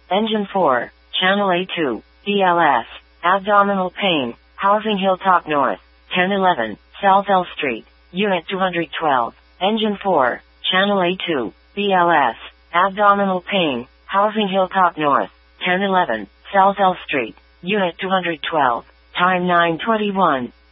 Engine 4, Channel A2, BLS, abdominal pain, Housing Hilltop North, 1011, South L Street, Unit 212. Engine 4, Channel A2, BLS, abdominal pain, Housing Hilltop North, 1011, South L Street, Unit 212. Time 9:21.